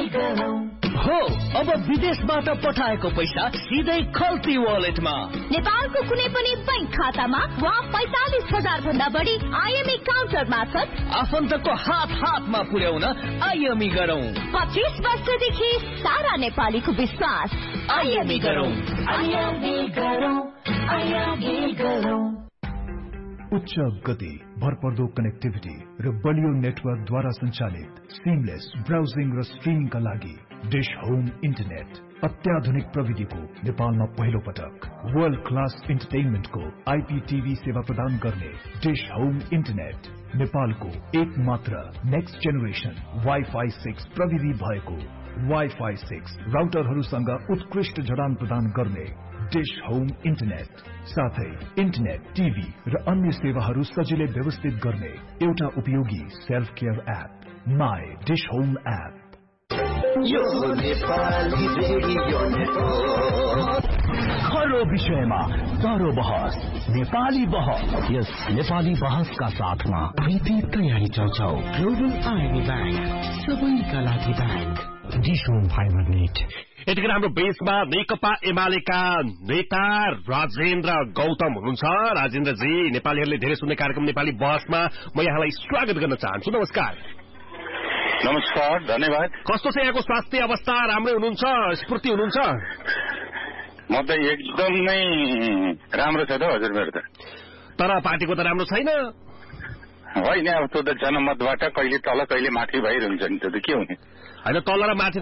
हो अब विदेशबाट पठाएको पैसा सिधै खल्ती वालेटमा नेपालको कुनै पनि बैंक खातामा वा 45,000 भन्दा बढी आईएमई काउन्टर मार्फत आफन्तको हातमा पुर्याउन आईएमई गरौं। 25 वर्षदेखि सारा नेपालीको विश्वास। आईएमई गरौं। उच्च गति, भरपर्दो कनेक्टिभिटी र बलियो नेटवर्कद्वारा सञ्चालित सिमलेस ब्राउजिङ र स्ट्रिमिङका लागि डिश होम इन्टरनेट। अत्याधुनिक प्रविधिको नेपालमा पहिलो पटक वर्ल्ड क्लास इन्टरटेनमेन्टको आईपीटीभी सेवा प्रदान गर्ने डिश होम इन्टरनेट नेपालको एक मात्र नेक्स्ट जेनेरेसन वाइफाई 6 प्रविधि भएको वाइफाई 6 राउटरहरूसँग उत्कृष्ट जडान प्रदान गर्ने डिश होम इन्टरनेट, साथै इन्टरनेट, टिभी र अन्य सेवाहरू सजिलै व्यवस्थित गर्ने एउटा उपयोगी self care app my dish home app. खरो विषयमा गाह्रो बहस, नेपाली बहस। यस नेपाली बहसका साथमा प्रीति तयारी चौचौ, ग्लोबल आईएमई बैंक, सबैका लागि bank, dish home fibre net. यतिखेर हाम्रो बेसमा नेकपा एमालेका नेता राजेन्द्र गौतम हुनुहुन्छ। राजेन्द्रजी, नेपालीहरूले धेरै सुन्ने कार्यक्रम नेपाली बहसमा म यहाँलाई स्वागत गर्न चाहन्छु। नमस्कार। नमस्कार, धन्यवाद। कस्तो छ यहाँको स्वास्थ्य अवस्था? राम्रै हुनुहुन्छ? स्फूर्ति हुनुहुन्छ? म त एकदम नै राम्रो छ त हजुर मेरो त। तर पार्टीको त राम्रो छैन होइन? अब त्यो त जनमतबाट कहिले तल कहिले माथि भइरहन्छ नि, त्यो त के हुने? होइन, तल र माथि त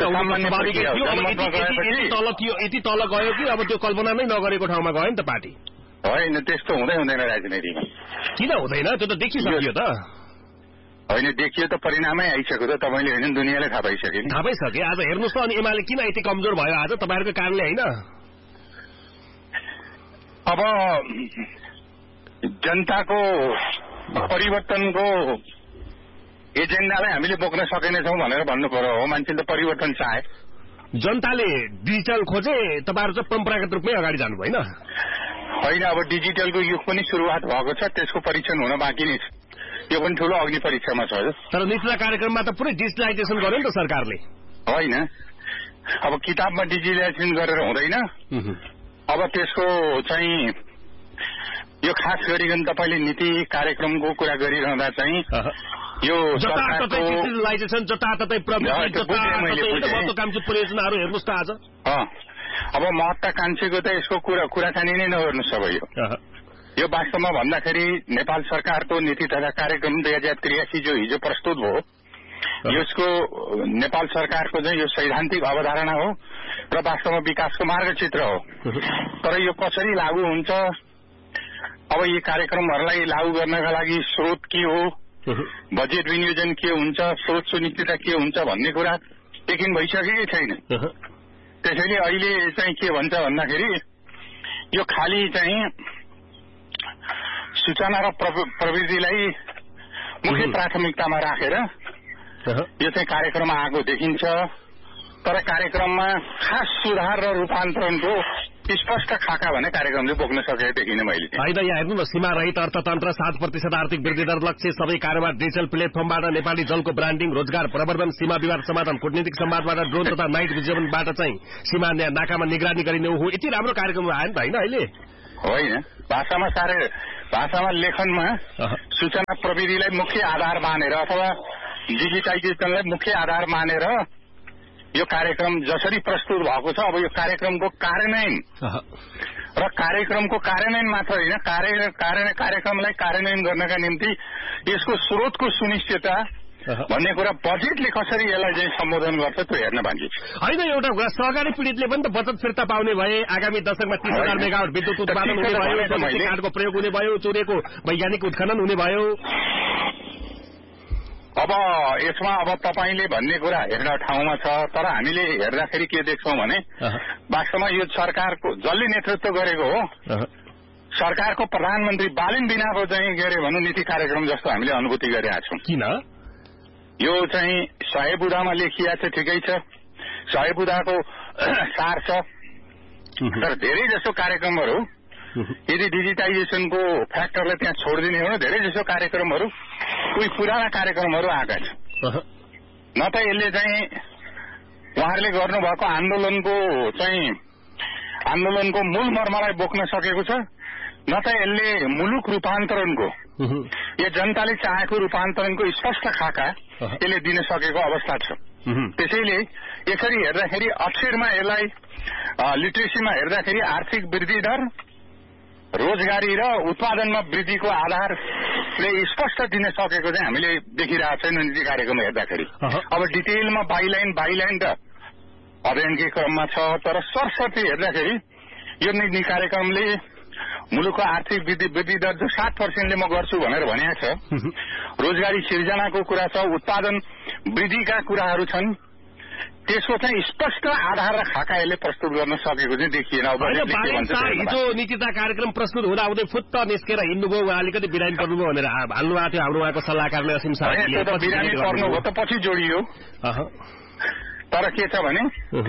यति तल गयो कि अब त्यो कल्पना नै नगरेको ठाउँमा गयो नि त पार्टी। होइन, त्यस्तो हुँदैन राजनीतिमा। किन हुँदैन? त्यो त देखिसक्यो त। होइन, देखियो त, परिणामै आइसक्यो त। तपाईँले होइन, दुनियाँले थाहा पाइसक्यो नि। थाहा पाइसके। आज हेर्नुहोस् त, अनि एमाले किन यति कमजोर भयो आज? तपाईँहरूको कारणले होइन? अब जनताको परिवर्तनको एजेन्डालाई हामीले बोक्न सकेनछौँ भनेर भन्नु पर्यो। हो, मान्छेले त परिवर्तन चाहे। जनताले डिजिटल खोजे, तपाईँहरू चाहिँ परम्परागत रूपमै अगाडि जानु भएन? होइन, अब डिजिटलको युग पनि सुरुवात भएको छ, त्यसको परीक्षण हुन बाँकी नै छ। यो पनि ठूलो अग्नि परीक्षामा छ। तर नीति कार्यक्रममा त पुरै डिजिटलाइजेसन गर्यो नि त सरकारले। होइन, अब किताबमा डिजिटलाइजेसन गरेर हुँदैन। अब त्यसको चाहिँ यो खास गरिकन तपाईँले नीति कार्यक्रमको कुरा गरिरहँदा चाहिँ यो जताततै डिजिटलाइजेसन, जताततै महत्वाकांक्षी परियोजनाहरू हेर्नुहोस् त आज। अब महत्वाकांक्षीको त यसको कुराकानी नै नगर्नुहोस्। अब यो वास्तवमा भन्दाखेरि नेपाल सरकारको नीति तथा कार्यक्रम 2083 जो हिजो प्रस्तुत भयो, यसको नेपाल सरकारको चाहिँ यो सैद्धान्तिक अवधारणा हो र वास्तवमा विकासको मार्गचित्र हो। तर यो कसरी लागू हुन्छ, अब यी कार्यक्रमहरूलाई लागू गर्नका लागि स्रोत के हो, बजेट विनियोजन के हुन्छ, स्रोत सुनिश्चितता के हुन्छ भन्ने कुरा देखिन भइसकेकै छैन। त्यसैले अहिले चाहिँ के भन्छ भन्दाखेरि यो खाली चाहिँ सूचना र प्रविधिलाई मुख्य प्राथमिकतामा राखेर यो चाहिँ कार्यक्रममा आएको देखिन्छ। तर कार्यक्रममा खास सुधार र रूपान्तरणको स्पष्ट खाका भने कार्यक्रमले बोक्न सकेको देखिन मैले। होइन, यहाँ हेर्नु न, सीमा रहित अर्थतन्त्र, 7% आर्थिक वृद्धि दर लक्ष्य, सबै कारोबार डिजिटल प्लेटफर्मबाट, नेपाली जलको ब्रान्डिङ, रोजगार प्रवर्धन, सीमा विवाद समाधान, कूटनीतिक संवादबाट, ड्रोन तथा नाइट विजनबाट चाहिँ सीमा नाकामा निगरानी गरिने हो। यति राम्रो कार्यक्रम आयो नि त, होइन? अहिले होइन, भाषामा लेखनमा सूचना प्रविधिलाई मुख्य आधार मानेर अथवा डिजिटाइजेसनलाई मुख्य आधार मानेर यो कार्यक्रम जसरी प्रस्तुत भएको छ, अब यो कार्यक्रमको कार्यान्वयन र कार्यक्रमको कार्यान्वयन मात्र होइन, कार्यक्रमलाई कार्यान्वयन गर्नका निम्ति यसको स्रोतको सुनिश्चितता भन्ने कुरा बजेटले कसरी यसलाई चाहिँ सम्बोधन गर्छ त्यो हेर्न बाँकी छ। होइन, एउटा कुरा, सहकारी पीडितले पनि त बचत फिर्ता पाउने भए, आगामी दशकमा 30,000 मेगावाट विद्युत उत्पादन हुने भयो, काठको प्रयोग हुने भयो, चुरेको वैज्ञानिक उत्खनन हुने भयो। अब यसमा अब तपाईँले भन्ने कुरा हेर्न ठाउँमा छ, तर हामीले हेर्दाखेरि के देख्छौँ भने वास्तवमा यो सरकारको जसले नेतृत्व गरेको हो, सरकारको प्रधानमन्त्री बालिन बिनाको चाहिँ के अरे भनौँ नीति कार्यक्रम जस्तो हामीले अनुभूति गरिरहेका छौँ। किन? यो चाहिँ 100 बुँदामा लेखिया छ, ठिकै छ, 100 बुँदाको सार छ, तर धेरै जसो कार्यक्रमहरू यदि डिजिटाइजेसनको फ्याक्टरलाई त्यहाँ छोडिदिने हो भने धेरै जसो कार्यक्रमहरू कोही पुराना कार्यक्रमहरू आएका छन्। न त यसले चाहिँ उहाँहरूले गर्नुभएको आन्दोलनको मूल मर्मलाई बोक्न सकेको छ, न त यसले मुलुक रूपान्तरणको यो जनताले चाहेको रूपान्तरणको स्पष्ट खाका यसले दिन सकेको अवस्था छ। त्यसैले यसरी हेर्दाखेरि अक्षरमा यसलाई लिट्रेसीमा हेर्दाखेरि आर्थिक वृद्धि दर, रोजगारी र उत्पादनमा वृद्धिको आधारले स्पष्ट दिन सकेको चाहिँ हामीले देखिरहेको छैन नीति कार्यक्रम हेर्दाखेरि। अब डिटेलमा बाइलाइन त अध्ययनकै क्रममा छ, तर सरसर्ती हेर्दाखेरि यो नीति कार्यक्रमले मुलुकको आर्थिक वृद्धि दर जो 7% म गर्छु भनेर भनेको छ, रोजगारी सिर्जनाको कुरा छ, उत्पादन वृद्धिका कुराहरू छन्, त्यसको चाहिँ स्पष्ट आधार र खाका यसले प्रस्तुत गर्न सकेको चाहिँ देखिएन। हिजो नीतिता कार्यक्रम प्रस्तुत हुँदाहुँदै फुत्त निस्केर हिँड्नुभयो, उहाँ अलिकति बिरामी पर्नुभयो भनेर हाल्नुभएको थियो हाम्रो उहाँको सल्लाहकारले असीम शाहले। बिरामी पर्नुभयो त पछि जोडियो, तर के छ भने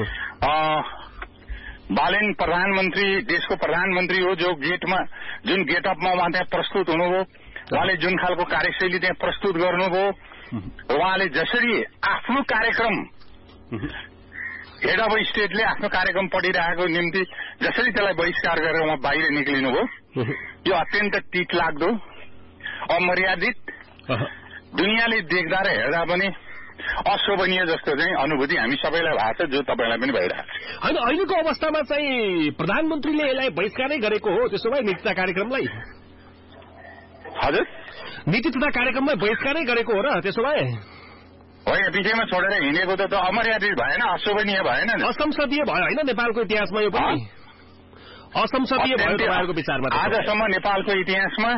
बालेन प्रधानमन्त्री, देशको प्रधानमन्त्री हो, जुन गेटअपमा उहाँ त्यहाँ प्रस्तुत हुनुभयो, उहाँले जुन खालको कार्यशैली त्यहाँ प्रस्तुत गर्नुभयो, उहाँले जसरी आफ्नो कार्यक्रम हेड अफ स्टेटले आफ्नो कार्यक्रम पढिरहेको निम्ति जसरी त्यसलाई बहिष्कार गरेर उहाँ बाहिर निक्लिनुभयो, यो अत्यन्त तीत लाग्दो, अमर्यादित, दुनियाँले देख्दा र हेर्दा पनि अशोभनीय जस्तो चाहिँ अनुभूति हामी सबैलाई भएको छ, जो तपाईँलाई पनि भइरहेको छ। होइन, अहिलेको अवस्थामा चाहिँ प्रधानमन्त्रीले यसलाई बहिष्कारै गरेको हो त्यसो भए नीति तथा कार्यक्रमलाई? हजुर, नीति तथा कार्यक्रमलाई बहिष्कारै गरेको हो र त्यसो भए? होइन, विषयमा छोडेर हिँडेको त अमर्यादित भएन, अशोभनीय भएन, असंसदीय भयो होइन नेपालको इतिहासमा? यो पनि असंसदीय भयो तपाईँहरूको विचारमा? आजसम्म नेपालको इतिहासमा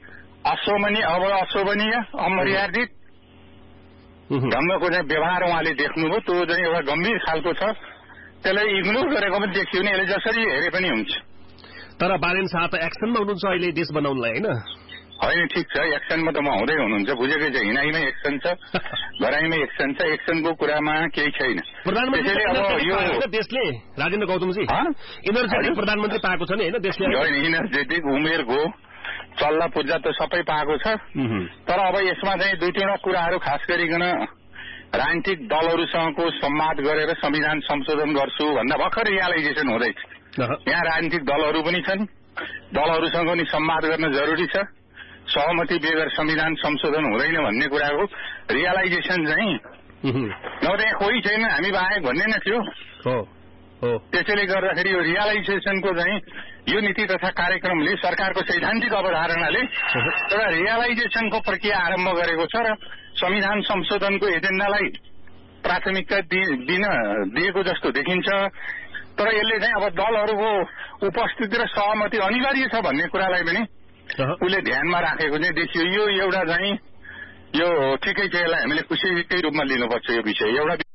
अशोभनीय अमर्यादित ढङ्गको चाहिँ व्यवहार उहाँले देख्नुभयो, त्यो चाहिँ एउटा गम्भीर खालको छ, त्यसलाई इग्नोर गरेको पनि देखियो भने यसले जसरी हेरे पनि हुन्छ। तर बालेन शाह त एक्सनमा हुनुहुन्छ अहिले देश बनाउनलाई, होइन ठिक छ, एक्सनमा त म हुँदै हुनुहुन्छ, बुझेकै छ, हिँडाइमै एक्सन छ, गराइमै एक्सन छ, एक्सनको कुरामा केही छैन। त्यसैले अब यो देशले राजेन्द्र गौतमजी इनर्जेटिक प्रधानमन्त्री पाएको छ नि होइन देशले? होइन, इनर्जेटिक उमेरको चल्ला पूजा त सबै पाएको छ, तर अब यसमा चाहिँ दुई तीनवटा कुराहरू खास गरिकन राजनीतिक दलहरूसँगको संवाद गरेर संविधान संशोधन गर्छु भन्दा भर्खर रियलाइजेसन हुँदैछ। यहाँ राजनीतिक दलहरू पनि छन्, दलहरूसँग पनि संवाद गर्न जरुरी छ, सहमति बेगर संविधान संशोधन हुँदैन भन्ने कुराको रियलाइजेसन चाहिँ नभए कोही छैन हामी बाहेक भन्ने नै थियो। त्यसैले गर्दाखेरि यो रियलाइजेसनको चाहिँ यो नीति तथा कार्यक्रमले सरकारको सैद्धान्तिक अवधारणाले एउटा रियलाइजेसनको प्रक्रिया आरम्भ गरेको छ र संविधान संशोधनको एजेन्डालाई प्राथमिकता दिएको जस्तो देखिन्छ। तर यसले चाहिँ अब दलहरूको उपस्थिति र सहमति अनिवार्य छ भन्ने कुरालाई पनि उसले ध्यानमा राखेको चाहिँ देखियो। यो एउटा चाहिँ यो ठिकै छ, यसलाई हामीले खुसीकै रूपमा लिनुपर्छ यो विषय। एउटा